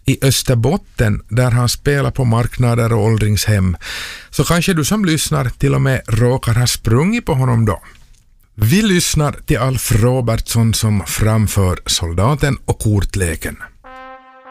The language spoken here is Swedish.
i Österbotten där han spelar på marknader och åldringshem, så kanske du som lyssnar till och med råkar ha sprungit på honom då. Vi lyssnar till Alf Robertsson som framför Soldaten och kortleken.